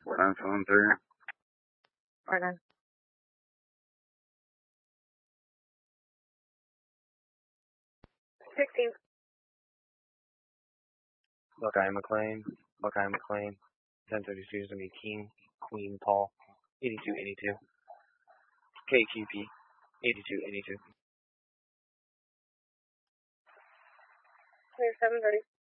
4973. Okay. Buckeye McLean. 1032 is going to be King, Queen, Paul. 8282. KQP. 8282. Clear 730.